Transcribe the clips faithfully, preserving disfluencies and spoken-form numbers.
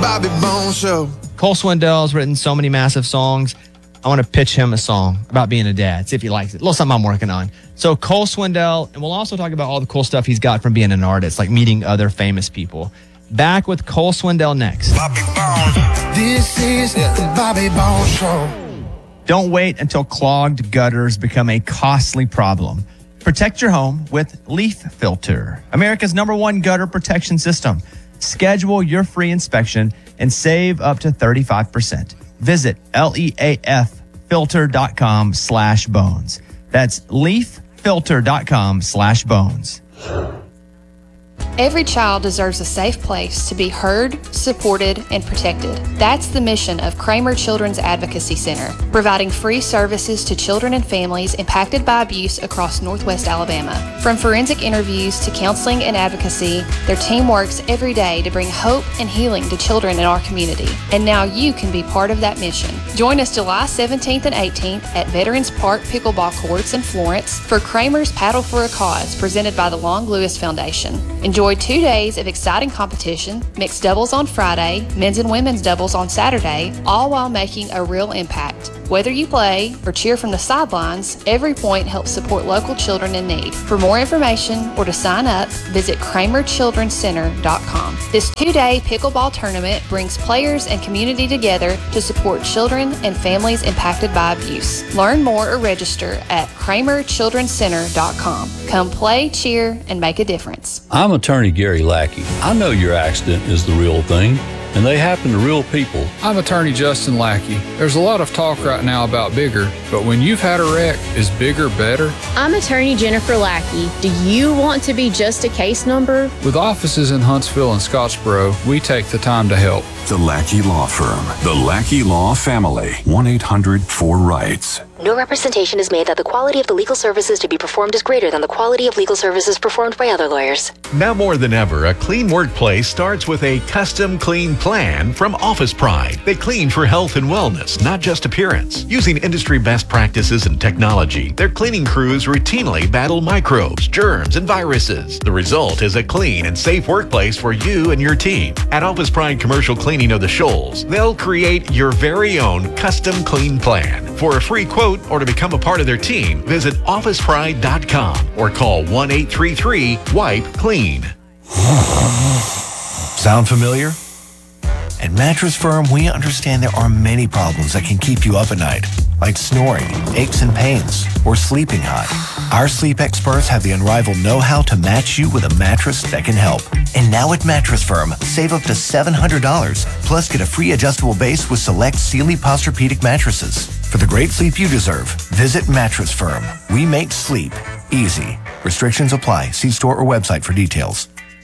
Bobby Bones Show. Cole Swindell's written so many massive songs. I want to pitch him a song about being a dad, see if he likes it. A little something I'm working on. So Cole Swindell, and we'll also talk about all the cool stuff he's got from being an artist, like meeting other famous people. Back with Cole Swindell next. Bobby Bones. This is the Bobby Bones Show. Don't wait until clogged gutters become a costly problem. Protect your home with Leaf Filter, America's number one gutter protection system. Schedule your free inspection and save up to thirty-five percent. Visit leaffilter.com slash bones. That's leaffilter.com slash bones. Every child deserves a safe place to be heard, supported, and protected. That's the mission of Kramer Children's Advocacy Center, providing free services to children and families impacted by abuse across Northwest Alabama. From forensic interviews to counseling and advocacy, their team works every day to bring hope and healing to children in our community. And now you can be part of that mission. Join us July seventeenth and eighteenth at Veterans Park Pickleball Courts in Florence for Kramer's Paddle for a Cause, presented by the Long Lewis Foundation. Enjoy two days of exciting competition, mixed doubles on Friday, men's and women's doubles on Saturday, all while making a real impact. Whether you play or cheer from the sidelines, every point helps support local children in need. For more information or to sign up, visit kramer children's center dot com. This two-day pickleball tournament brings players and community together to support children and families impacted by abuse. Learn more or register at kramer children's center dot com. Come play, cheer, and make a difference. I'm attorney Gary Lackey. I know your accident is the real thing, and they happen to real people. I'm attorney Justin Lackey. There's a lot of talk right now about bigger, but when you've had a wreck, is bigger better? I'm attorney Jennifer Lackey. Do you want to be just a case number? With offices in Huntsville and Scottsboro, we take the time to help. The Lackey Law Firm. The Lackey Law Family. one eight hundred four rights. No representation is made that the quality of the legal services to be performed is greater than the quality of legal services performed by other lawyers. Now more than ever, a clean workplace starts with a custom clean plan from Office Pride. They clean for health and wellness, not just appearance. Using industry best practices and technology, their cleaning crews routinely battle microbes, germs, and viruses. The result is a clean and safe workplace for you and your team. At Office Pride Commercial Cleaning of the Shoals, they'll create your very own custom clean plan. For a free quote or to become a part of their team, visit office pride dot com or call one eight three three wipe clean. Sound familiar? At Mattress Firm, we understand there are many problems that can keep you up at night, like snoring, aches and pains, or sleeping hot. Our sleep experts have the unrivaled know-how to match you with a mattress that can help. And now at Mattress Firm, save up to seven hundred dollars, plus get a free adjustable base with select Sealy Posturepedic mattresses. For the great sleep you deserve, visit Mattress Firm. We make sleep easy. Restrictions apply. See store or website for details.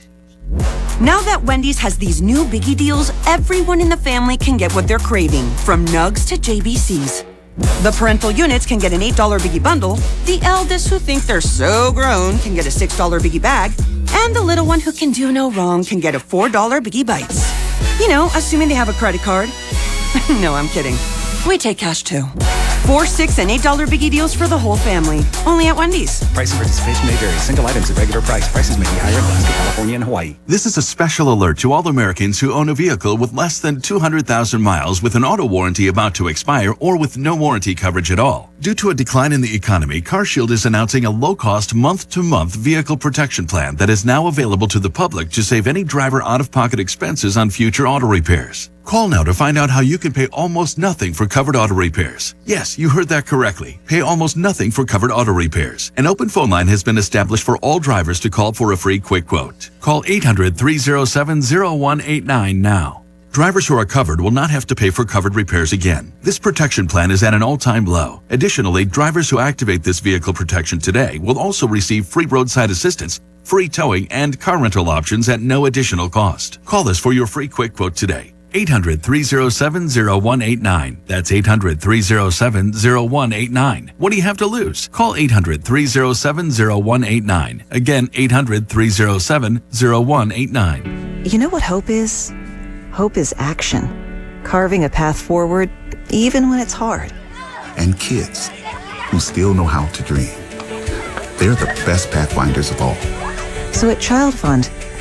Now that Wendy's has these new biggie deals, everyone in the family can get what they're craving, from nugs to J B Cs. The parental units can get an eight dollar biggie bundle, the eldest who think they're so grown can get a six dollar biggie bag, and the little one who can do no wrong can get a four dollar biggie bites. You know, assuming they have a credit card. No, I'm kidding. We take cash too. Four, six, and eight dollar biggie deals for the whole family. Only at Wendy's. Price and participation may vary. Single items at regular price. Prices may be higher in Alaska, California, and Hawaii. This is a special alert to all Americans who own a vehicle with less than two hundred thousand miles with an auto warranty about to expire or with no warranty coverage at all. Due to a decline in the economy, CarShield is announcing a low-cost month-to-month vehicle protection plan that is now available to the public to save any driver out-of-pocket expenses on future auto repairs. Call now to find out how you can pay almost nothing for covered auto repairs. Yes, you heard that correctly. Pay almost nothing for covered auto repairs. An open phone line has been established for all drivers to call for a free quick quote. Call eight hundred, three oh seven, oh one eight nine now. Drivers who are covered will not have to pay for covered repairs again. This protection plan is at an all-time low. Additionally, drivers who activate this vehicle protection today will also receive free roadside assistance, free towing, and car rental options at no additional cost. Call us for your free quick quote today. eight hundred, three oh seven, oh one eight nine. That's eight hundred, three oh seven, oh one eight nine. What do you have to lose? Call eight hundred, three oh seven, oh one eight nine. Again, eight hundred, three oh seven, oh one eight nine. You know what hope is? Hope is action. Carving a path forward, even when it's hard. And kids who still know how to dream. They're the best pathfinders of all. So at Child Fund,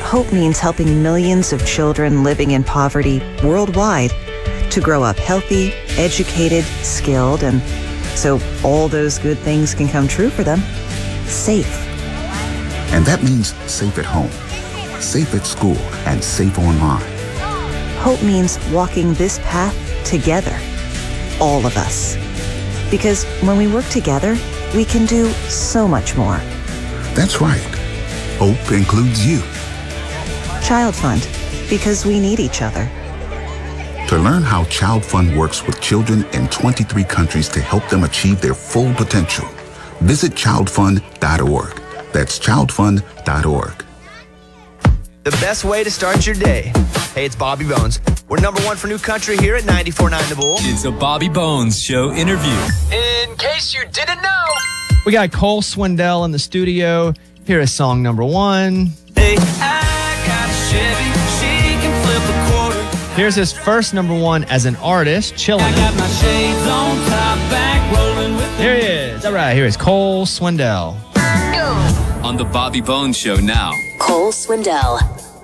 Hope means helping millions of children living in poverty worldwide to grow up healthy, educated, skilled, and so all those good things can come true for them. Safe. And that means safe at home, safe at school, and safe online. Hope means walking this path together, all of us. Because when we work together, we can do so much more. That's right. Hope includes you. Child Fund, because we need each other. To learn how Child Fund works with children in twenty-three countries to help them achieve their full potential, visit child fund dot org. That's child fund dot org. The best way to start your day. Hey, it's Bobby Bones. We're number one for new country here at ninety-four point nine The Bull. It's a Bobby Bones Show interview. In case you didn't know, we got Cole Swindell in the studio. Here is song number one. Hey, I got a Chevy, she can flip a quarter. Here's his first number one as an artist, Chillin'. I got my shades on, top back, rolling with Here he is. All right, here is Cole Swindell. On the Bobby Bones Show now. Cole Swindell.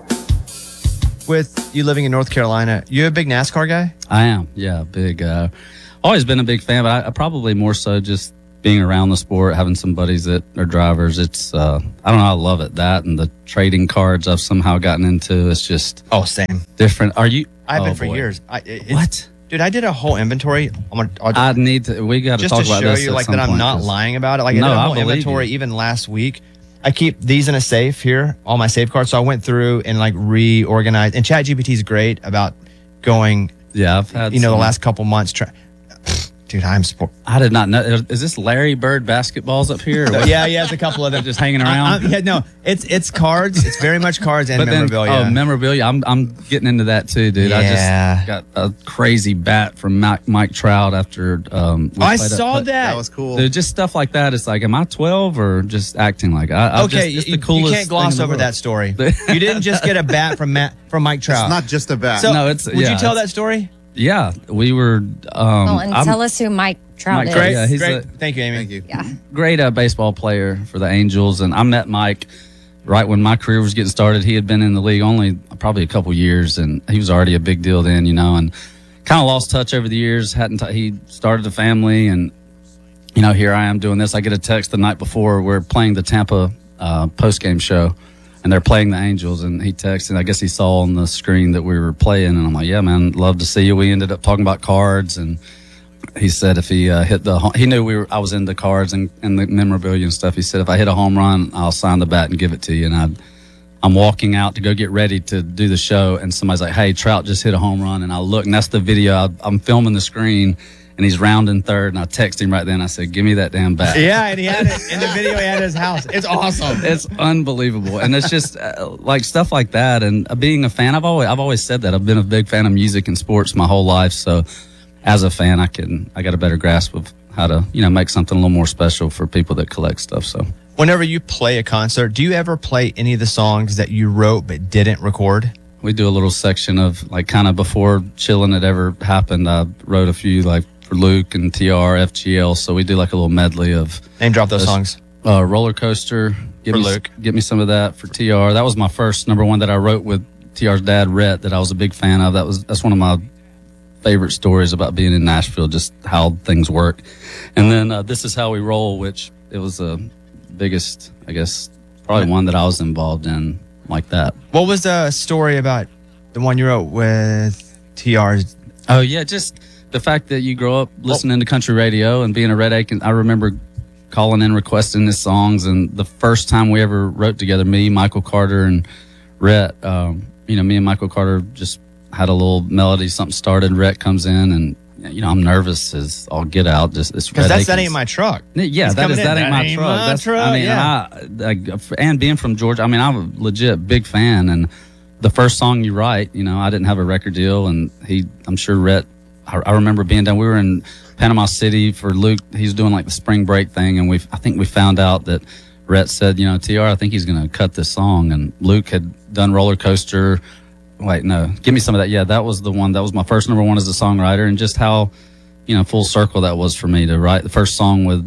With you living in North Carolina, you a big NASCAR guy? I am, yeah, big. Uh, always been a big fan, but I, I probably more so just being around the sport, having some buddies that are drivers. It's, uh, I don't know, I love it. That and the trading cards I've somehow gotten into. It's just oh, same different. Are you? I've oh, been for boy. years. I, it, What? Dude, I did a whole inventory. I'm gonna, I'll, I need to. We got to just talk to about show this you at like some that I'm point, not 'cause- lying about it. Like I No, did a I whole believe inventory you. even last week. I keep these in a safe here, all my safe cards. So I went through and like reorganized. And ChatGPT is great about going. Yeah, I've had you know some- the last couple months. Try, dude, I'm sport. I did not know. Is this Larry Bird basketballs up here? or what? yeah, yeah, it's a couple of them just hanging I- around. I- yeah, no, it's it's cards. It's very much cards and But then- memorabilia. oh, memorabilia. I'm I'm getting into that too, dude. I Yeah. just got a crazy bat from Mike, Mike Trout after. Um, we I played saw a- that. That was cool. Dude, just stuff like that. It's like, am I twelve or just acting like? I, I'm Okay, just, it's you, the coolest you can't gloss thing in the over world. that story. You didn't just get a bat from Matt from Mike Trout. It's not just a bat. So, No, it's- would yeah, you tell it's- that story? Yeah, we were. Um, Oh, and I'm- tell us who Mike Trout Mike is. Trout, yeah, he's Great. a- Thank you, Amy. Thank you. Yeah. great uh, baseball player for the Angels, and I met Mike right when my career was getting started. He had been in the league only probably a couple years, and he was already a big deal then, you know, and kind of lost touch over the years. Hadn't t- he started a family, and you know, here I am doing this. I get a text the night before we're playing the Tampa uh, post game show, and they're playing the Angels, and he texted. I guess he saw on the screen that we were playing, and I'm like, yeah, man, love to see you. We ended up talking about cards, and he said if he uh, hit the, ho- he knew we were, I was into cards and, and the memorabilia and stuff. He said if I hit a home run, I'll sign the bat and give it to you. And I, I'm walking out to go get ready to do the show, and somebody's like, "Hey, Trout just hit a home run," and I look, and that's the video. I, I'm filming the screen, and he's rounding third, and I text him right then. I said, "Give me that damn bat." Yeah, and he had it in the video. He had it at his house. It's awesome. It's unbelievable, and it's just uh, like stuff like that. And uh, being a fan, I've always I've always said that I've been a big fan of music and sports my whole life. So, as a fan, I can I got a better grasp of how to you know make something a little more special for people that collect stuff. So, whenever you play a concert, do you ever play any of the songs that you wrote but didn't record? we do a little section of like kind of before Chillin' had ever happened. I wrote a few like for Luke and T R, F G L. So we do like a little medley of name drop those songs. Uh, Roller Coaster. Give For me, Luke. Give me some of that for T R. That was my first number one that I wrote with T R's dad, Rhett, that I was a big fan of. That was that's one of my favorite stories about being in Nashville, just how things work. And then uh, This Is How We Roll, which it was the biggest, I guess, probably one that I was involved in like that. What was the story about the one you wrote with T R's? Oh, yeah, just the fact that you grow up listening to country radio and being a Red Aiken. I remember calling in requesting his songs, and the first time we ever wrote together, me, Michael Carter, and Rhett, um, you know, me and Michael Carter just had a little melody, something started, Rhett comes in, and you know, I'm nervous as all get out. Just it's Because that's that ain't my truck. Yeah, He's that coming is in, that ain't my ain't truck. my That's truck, I mean, yeah. and, I, I, and being from Georgia, I mean, I'm a legit big fan. And the first song you write, you know, I didn't have a record deal, and he, I'm sure Rhett. I, I remember being down. We were in Panama City for Luke. He's doing like the spring break thing, and we, I think we found out that Rhett said, you know, T R, I think he's going to cut this song, and Luke had done Roller Coaster. Wait, no, give me some of that. Yeah, that was the one. That was my first number one as a songwriter, and just how, you know, full circle that was for me to write the first song with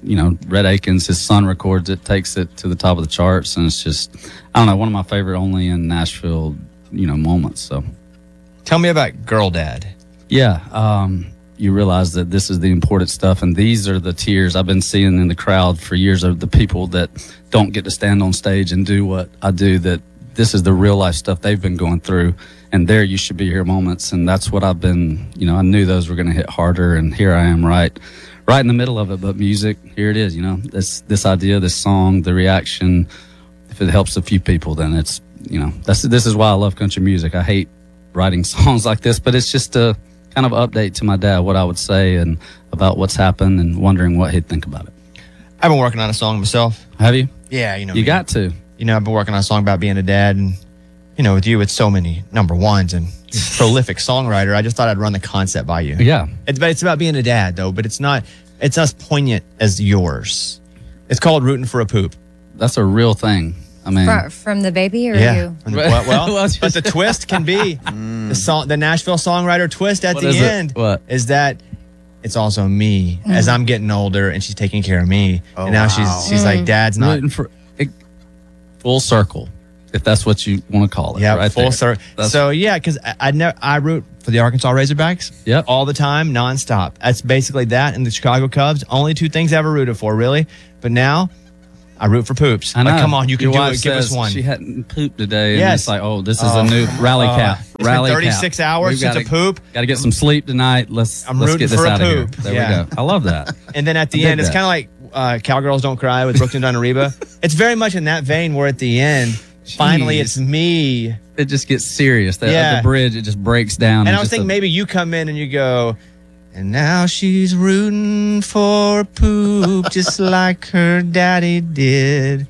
you know, Rhett Akins, his son records it, takes it to the top of the charts, and it's just, I don't know, one of my favorite only in Nashville, you know, moments. So, tell me about Girl Dad. Yeah, um, you realize that this is the important stuff, and these are the tears I've been seeing in the crowd for years of the people that don't get to stand on stage and do what I do, that this is the real life stuff they've been going through, and there you should be here moments. And that's what I've been, you know, I knew those were going to hit harder, and here I am right right in the middle of it. But music, here it is, you know, this this idea, this song, the reaction, if it helps a few people, then it's, you know, that's this is why I love country music. I hate writing songs like this, but it's just a kind of update to my dad, what I would say and about what's happened, and wondering what he'd think about it. I've been working on a song myself. Have you? Yeah, you know. You got to. You know, I've been working on a song about being a dad, and, you know, with you, it's so many number ones and prolific songwriter. I just thought I'd run the concept by you. Yeah. It's, but it's about being a dad, though, but it's not, it's not as poignant as yours. It's called Rootin' for a Poop. That's a real thing. I mean, From, from the baby or yeah. you? From the- well, well but the twist can be the song, the Nashville songwriter twist at What the is it? end What? is that it's also me Mm. as I'm getting older and she's taking care of me. Oh, and now wow. she's she's Mm. like, Dad's not Rooting for it, full circle, if that's what you want to call it. yeah, right full there. circle. That's- So yeah, because I, I never I root for the Arkansas Razorbacks. Yep. all the time, nonstop. That's basically that, and the Chicago Cubs. Only two things I ever rooted for, really. But now I root for poops. I know. Like, come on, you can Your do wife it. Give us says one. She hadn't pooped today. And Yes. it's like, oh, this is Oh, a new rally uh, cap. it's rally been thirty-six cap. hours We've since gotta- a poop. Got to get some sleep tonight. Let's I'm let's rooting get this for a out of here. poop. There Yeah. we go. I love that. And then at the I dig end, it's that. kind of like uh, Cowgirls Don't Cry with Brooklyn Dunn-Reba. It's very much in that vein where at the end, finally, Jeez. it's me. It just gets serious. That, Yeah. The bridge, it just breaks down. And I was just thinking a- maybe you come in and you go, and now she's rooting for poop just like her daddy did.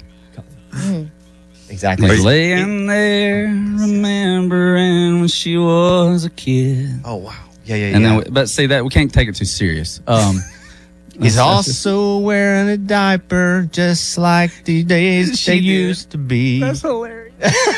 Exactly. He's laying there, remembering when she was a kid. Oh, wow. Yeah, yeah, yeah. And then, we, but see that we can't take it too serious. Um, He's that's- that's just- also wearing a diaper just like the days She they did. used to be. hilarious.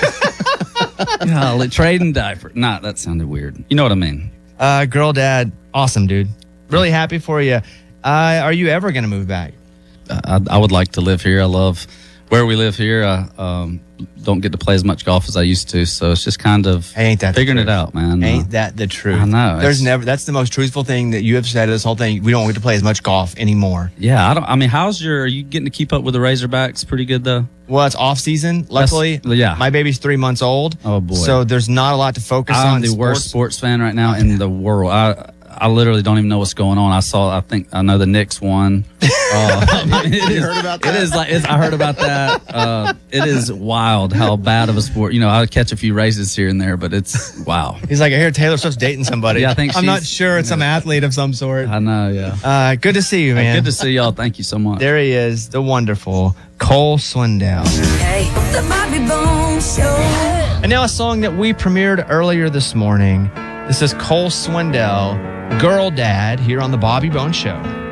Golly, trading diaper. Nah, that sounded weird. You know what I mean? Uh, girl dad, awesome, dude. Really happy for you. Uh, are you ever going to move back? I, I would like to live here. I love where we live here. I um, don't get to play as much golf as I used to, so it's just kind of Ain't that the figuring it truth? out, man. Ain't Uh, that the truth? I know. There's It's- never. That's the most truthful thing that you have said of this whole thing. We don't get to play as much golf anymore. Yeah, I don't. I mean, how's your? Are you getting to keep up with the Razorbacks? Pretty good though. Well, it's off season. Luckily, That's- yeah. my baby's three months old. Oh boy. So there's not a lot to focus I'm on. the sports. worst sports fan right now in the world. I I literally don't even know what's going on. I saw. I think I know the Knicks won. Uh, I mean, it is, heard about that? It is like it's, I heard about that. Uh, it is wild how bad of a sport. You know, I catch a few races here and there, but it's wow. He's like, I hear Taylor Swift's dating somebody. Yeah, I think I'm not she's- sure. It's some athlete of some sort. I know. Yeah. Uh, good to see you, man. Good to see y'all. Thank you so much. There he is, the wonderful Cole Swindell. Hey, the Bobby Bones Show. And now a song that we premiered earlier this morning. This is Cole Swindell, Girl Dad, here on the Bobby Bones Show.